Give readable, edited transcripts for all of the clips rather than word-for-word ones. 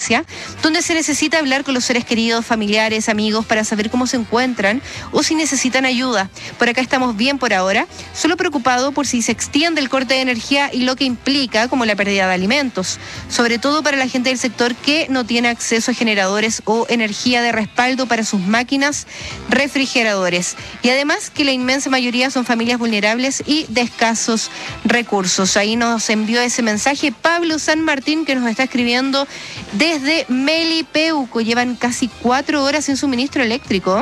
emergencia, donde se necesita hablar con los seres queridos, familiares, amigos, para saber cómo se encuentran o si necesitan ayuda. Por acá estamos bien por ahora, solo preocupado por si se extiende el corte de energía y lo que implica, como la pérdida de alimentos, sobre todo para la gente del sector que no tiene acceso a generadores o energía de respaldo para sus máquinas, refrigeradores. Y además que la inmensa mayoría son familias vulnerables y de escasos recursos. Ahí nos envió ese mensaje Pablo San Martín, que nos está escribiendo desde Melipeuco. Llevan casi 4 horas sin suministro eléctrico.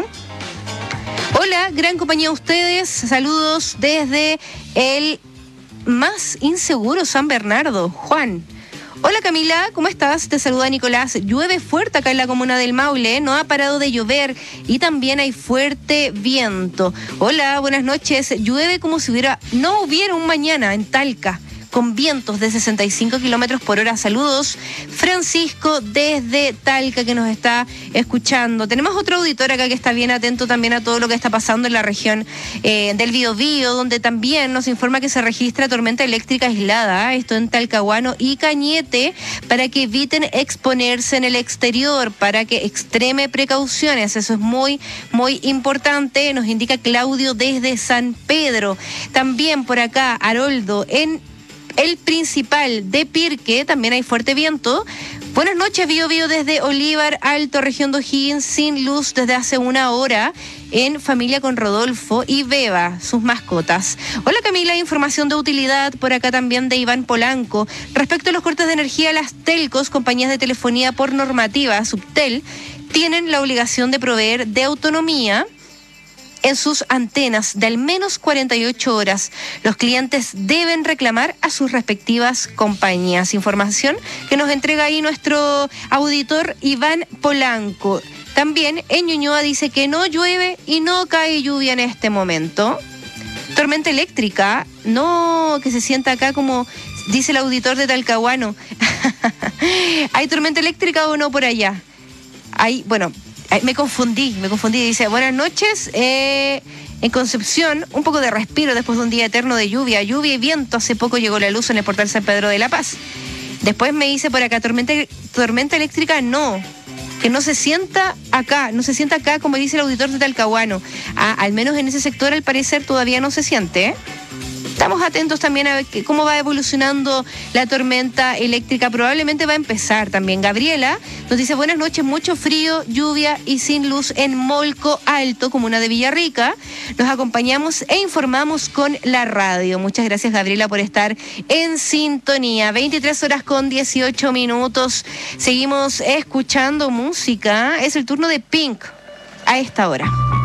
Hola, gran compañía a ustedes. Saludos desde el más inseguro San Bernardo. Juan. Hola Camila, ¿cómo estás? Te saluda Nicolás. Llueve fuerte acá en la comuna del Maule, no ha parado de llover y también hay fuerte viento. Hola, buenas noches. Llueve como si no hubiera un mañana en Talca, con vientos de 65 kilómetros por hora. Saludos, Francisco, desde Talca, que nos está escuchando. Tenemos otro auditor acá que está bien atento también a todo lo que está pasando en la región del Biobío, donde también nos informa que se registra tormenta eléctrica aislada, esto en Talcahuano y Cañete, para que eviten exponerse en el exterior, para que extreme precauciones. Eso es muy, muy importante, nos indica Claudio desde San Pedro. También por acá, Haroldo, en el principal de Pirque, también hay fuerte viento. Buenas noches, Biobío desde Olívar Alto, región de O'Higgins, sin luz desde hace 1 hora, en familia con Rodolfo y Beba, sus mascotas. Hola Camila, información de utilidad por acá también de Iván Polanco. Respecto a los cortes de energía, las telcos, compañías de telefonía por normativa, Subtel, tienen la obligación de proveer de autonomía en sus antenas de al menos 48 horas. Los clientes deben reclamar a sus respectivas compañías. Información que nos entrega ahí nuestro auditor Iván Polanco. También en Ñuñoa dice que no llueve y no cae lluvia en este momento. Tormenta eléctrica, no, que se sienta acá como dice el auditor de Talcahuano. ¿Hay tormenta eléctrica o no por allá? Bueno, me confundí. Dice, buenas noches, en Concepción, un poco de respiro después de un día eterno de lluvia y viento. Hace poco llegó la luz en el portal San Pedro de la Paz. Después me dice por acá, tormenta eléctrica no, que no se sienta acá como dice el auditor de Talcahuano. Al menos en ese sector al parecer todavía no se siente, ¿eh? Estamos atentos también a ver cómo va evolucionando la tormenta eléctrica. Probablemente va a empezar también. Gabriela nos dice, buenas noches, mucho frío, lluvia y sin luz en Molco Alto, comuna de Villarrica. Nos acompañamos e informamos con la radio. Muchas gracias, Gabriela, por estar en sintonía. 23:18. Seguimos escuchando música. Es el turno de Pink a esta hora.